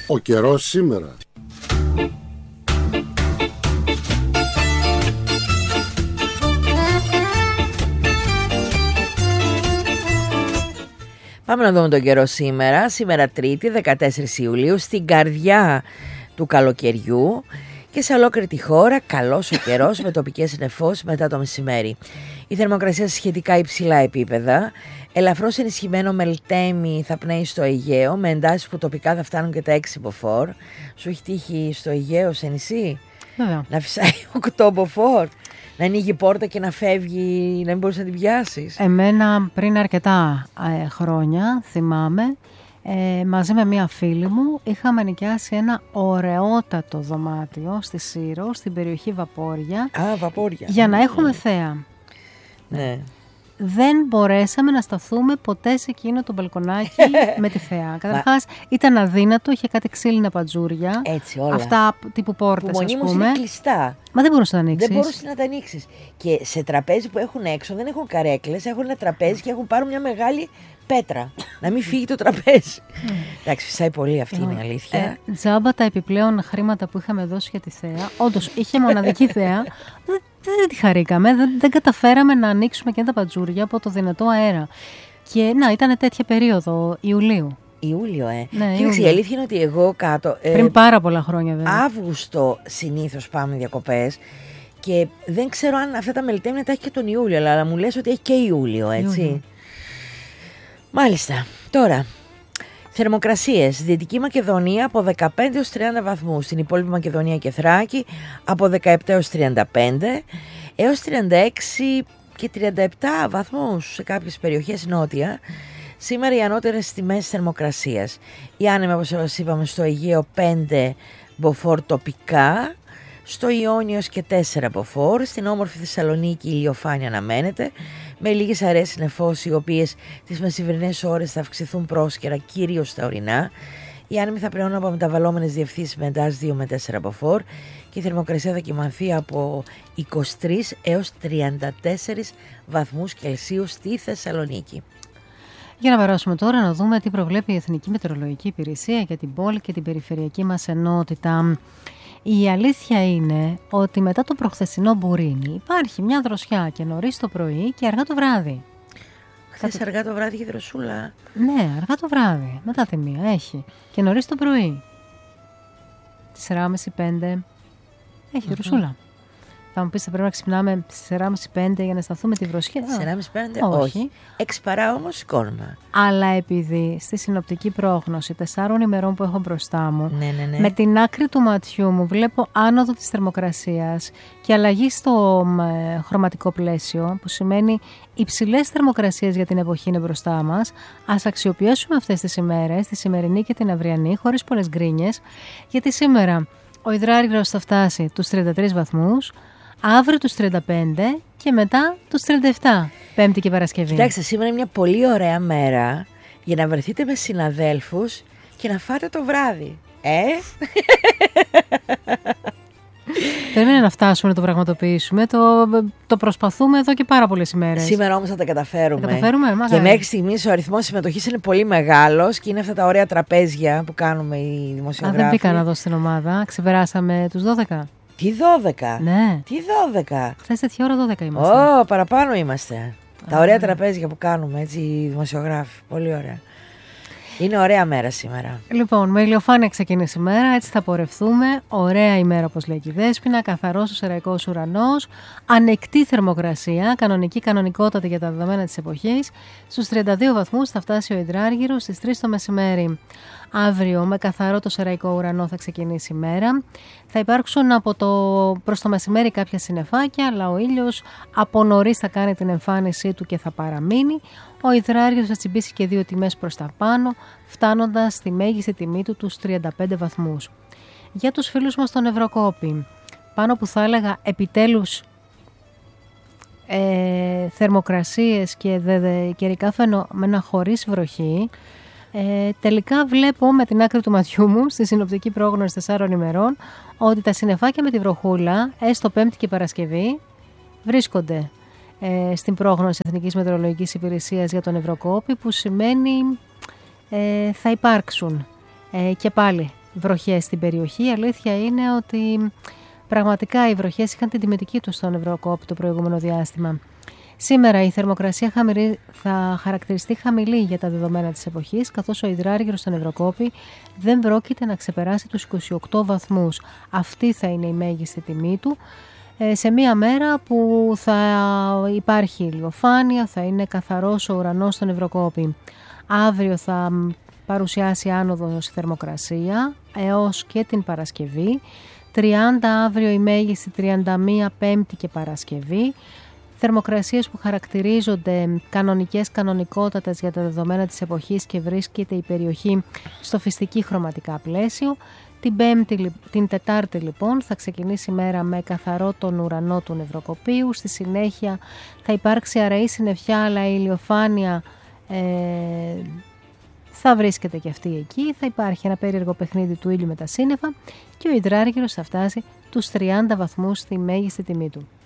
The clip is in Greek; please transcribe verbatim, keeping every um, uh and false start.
Ο καιρός σήμερα. Πάμε να δούμε τον καιρό σήμερα. Σήμερα Τρίτη, δεκατέσσερις Ιουλίου, στην καρδιά του καλοκαιριού και σε ολόκληρη τη χώρα καλός ο καιρός με τοπικές νεφώσεις μετά το μεσημέρι. Η θερμοκρασία σε σχετικά υψηλά επίπεδα. Ελαφρώς ενισχυμένο μελτέμι θα πνέει στο Αιγαίο με εντάσεις που τοπικά θα φτάνουν και τα έξι μποφόρ. Σου έχει τύχει στο Αιγαίο σε νησί Βέβαια. να φυσάει οκτώ μποφόρ, να ανοίγει η πόρτα και να φεύγει, να μην μπορείς να την πιάσεις? Εμένα πριν αρκετά ε, χρόνια, θυμάμαι, ε, μαζί με μία φίλη μου είχαμε νοικιάσει ένα ωραιότατο δωμάτιο στη Σύρο, στην περιοχή Βαπόρια. Α, Βαπόρια. Για να έχουμε θέα. Ναι. Δεν μπορέσαμε να σταθούμε ποτέ σε εκείνο το μπαλκονάκι με τη θέα. Καταρχάς ήταν αδύνατο, είχε κάτι ξύλινα παντζούρια. Έτσι όλα. Αυτά τύπου πόρτες, που ας μονίμως πούμε. είναι κλειστά. Μα δεν μπορούσε να ανοίξεις. Δεν μπορούσε να τα ανοίξεις. Και σε τραπέζι που έχουν έξω δεν έχουν καρέκλες, έχουν ένα τραπέζι και έχουν πάρει μια μεγάλη πέτρα. Να μην φύγει το τραπέζι. Εντάξει, φυσάει πολύ, αυτή είναι η αλήθεια. Ε, τζάμπα τα επιπλέον χρήματα που είχαμε δώσει για τη θέα. Όντως είχε μοναδική θέα. Δεν, δεν τη χαρήκαμε. Δεν, δεν καταφέραμε να ανοίξουμε και τα παντζούρια από το δυνατό αέρα. Και να, ήταν τέτοια περίοδο Ιουλίου. Ιούλιο, ε. Ναι, Κοίταξε, η αλήθεια είναι ότι εγώ κάτω. Ε, Πριν πάρα πολλά χρόνια, βέβαια. Αύγουστο συνήθως πάμε διακοπές και δεν ξέρω αν αυτά τα μελτέμια τα έχει και τον Ιούλιο, αλλά μου λες ότι έχει και Ιούλιο, έτσι. Ιούλιο. Μάλιστα. Τώρα, θερμοκρασίες. Δυτική Μακεδονία από δεκαπέντε έως τριάντα βαθμούς. Στην υπόλοιπη Μακεδονία και Θράκη από δεκαεπτά έως τριάντα πέντε έως τριάντα έξι και τριάντα επτά βαθμούς σε κάποιες περιοχές νότια. Σήμερα οι ανώτερες τιμές θερμοκρασίας. Η άνεμη, όπως σας είπαμε, στο Αιγαίο πέντε μποφόρ τοπικά, στο Ιόνιο και τέσσερα μποφόρ, στην όμορφη Θεσσαλονίκη η ηλιοφάνεια αναμένεται, με λίγες αραιές νεφώσεις, οι οποίες τις μεσημβρινές ώρες θα αυξηθούν πρόσκαιρα, κυρίως στα ορεινά. Οι άνεμοι θα πλέον από μεταβαλλόμενες διευθύνσεις με εντάσεις δύο με τέσσερα μποφόρ και η θερμοκρασία θα κυμανθεί από είκοσι τρεις έως τριάντα τέσσερις βαθμούς Κελσίου στη Θεσσαλονίκη. Για να περάσουμε τώρα να δούμε τι προβλέπει η Εθνική Μετεωρολογική Υπηρεσία για την πόλη και την περιφερειακή μας ενότητα. Η αλήθεια είναι ότι μετά το προχθεσινό μπουρίνι υπάρχει μια δροσιά και νωρίς το πρωί και αργά το βράδυ. Χθες αργά το βράδυ είχε δροσούλα. Ναι, αργά το βράδυ, μετά τη μία έχει. Και νωρίς το πρωί. τέσσερα και μισή πέντε έχει Mm-hmm. δροσούλα. Θα μου πεις, θα πρέπει να ξυπνάμε στις τέσσερα και μισή πέντε για να σταθούμε τη βροσιά. τέσσερα και μισή πέντε όχι. όχι. Έξι παρά όμως σηκώνουμε. Αλλά επειδή στη συνοπτική πρόγνωση τεσσάρων ημερών που έχω μπροστά μου, Ναι, ναι, ναι. με την άκρη του ματιού μου βλέπω άνοδο της θερμοκρασίας και αλλαγή στο ε, χρωματικό πλαίσιο, που σημαίνει υψηλές θερμοκρασίες για την εποχή είναι μπροστά μας. Ας αξιοποιήσουμε αυτές τις ημέρες, τη σημερινή και την αυριανή, χωρίς πολλές γκρίνιες, γιατί σήμερα ο υδράργυρος θα φτάσει τους τριάντα τρεις βαθμούς, αύριο τους τριάντα πέντε και μετά τους τριάντα επτά, Πέμπτη και Παρασκευή. Κοιτάξτε, σήμερα είναι μια πολύ ωραία μέρα για να βρεθείτε με συναδέλφους και να φάτε το βράδυ. Ε? Περίμενε να φτάσουμε να το πραγματοποιήσουμε. Το, το προσπαθούμε εδώ και πάρα πολλές ημέρες. Σήμερα όμως θα τα καταφέρουμε. Τα καταφέρουμε, και μάγαρι. μέχρι στιγμής ο αριθμός συμμετοχής είναι πολύ μεγάλος και είναι αυτά τα ωραία τραπέζια που κάνουμε οι Α, δημοσιογράφοι. δεν μπήκαν εδώ στην ομάδα. Ξεπεράσαμε τους δώδεκα. Τι δώδεκα? Ναι. Τι δώδεκα? Χθες τέτοια ώρα δώδεκα είμαστε. Ω, παραπάνω είμαστε. Τα ωραία τραπέζια που κάνουμε, έτσι, οι δημοσιογράφοι. Πολύ ωραία. Είναι ωραία μέρα σήμερα. Λοιπόν, με ηλιοφάνεια ξεκίνησε η μέρα, έτσι θα πορευθούμε. Ωραία ημέρα, όπως λέει και η Δέσποινα. Καθαρός ο σεραϊκός ουρανός. Ανεκτή θερμοκρασία, κανονική κανονικότατη για τα δεδομένα της εποχής. Στους τριάντα δύο βαθμούς θα φτάσει ο υδράργυρος στις τρεις το μεσημέρι. Αύριο με καθαρό το σεραϊκό ουρανό θα ξεκινήσει η μέρα. Θα υπάρξουν από το προς το μεσημέρι κάποια συννεφάκια, αλλά ο ήλιος από νωρίς θα κάνει την εμφάνισή του και θα παραμείνει. Ο υδράργυρος θα τσιμπήσει και δύο τιμές προς τα πάνω, φτάνοντας στη μέγιστη τιμή του τους τριάντα πέντε βαθμούς. Για τους φίλους μας στον Ευρωκόπη, πάνω που θα έλεγα επιτέλους ε, θερμοκρασίες και δε, δε, καιρικά φαινόμενα χωρίς βροχή, Ε, τελικά βλέπω με την άκρη του ματιού μου στη συνοπτική πρόγνωση τεσσάρων ημερών ότι τα συννεφάκια με τη βροχούλα, έστω Πέμπτη και Παρασκευή, βρίσκονται ε, στην πρόγνωση Εθνικής Μετεωρολογικής Υπηρεσίας για τον Ευρωκόπη, που σημαίνει ε, θα υπάρξουν ε, και πάλι βροχές στην περιοχή. Η αλήθεια είναι ότι πραγματικά οι βροχές είχαν την τιμητική τους στον Ευρωκόπη το προηγούμενο διάστημα. Σήμερα η θερμοκρασία χαμηλή, θα χαρακτηριστεί χαμηλή για τα δεδομένα της εποχής, καθώς ο υδράργυρος στον Ευρωκόπη δεν πρόκειται να ξεπεράσει τους είκοσι οκτώ βαθμούς. Αυτή θα είναι η μέγιστη τιμή του, σε μία μέρα που θα υπάρχει ηλιοφάνεια, θα είναι καθαρός ο ουρανός στον Ευρωκόπη. Αύριο θα παρουσιάσει άνοδος θερμοκρασία έως και την Παρασκευή. τριάντα αύριο η μέγιστη, τριάντα μία Πέμπτη και Παρασκευή. Θερμοκρασίες που χαρακτηρίζονται κανονικές, κανονικότατες για τα δεδομένα της εποχής και βρίσκεται η περιοχή στο φυστική χρωματικά πλαίσιο. Την, πέμπτη, την Τετάρτη λοιπόν θα ξεκινήσει η μέρα με καθαρό τον ουρανό του Ευρωκοπίου. Στη συνέχεια θα υπάρξει αραιή συννεφιά, αλλά η ηλιοφάνεια ε, θα βρίσκεται και αυτή εκεί. Θα υπάρχει ένα περίεργο παιχνίδι του ήλιου με τα σύννεφα και ο υδράργυρος θα φτάσει τους τριάντα βαθμούς στη μέγιστη τιμή του.